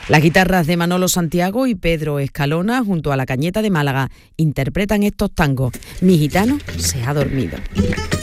Las guitarras de Manolo Santiago y Pedro Escalona, junto a la Cañeta de Málaga, interpretan estos tangos. Mi gitano se ha dormido.